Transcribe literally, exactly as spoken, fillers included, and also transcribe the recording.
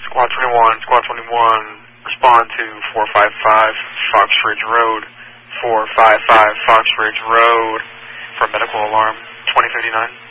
Squad twenty-one, Squad twenty-one, respond to four five five Fox Ridge Road, four five five Fox Ridge Road, for medical alarm twenty fifty-nine.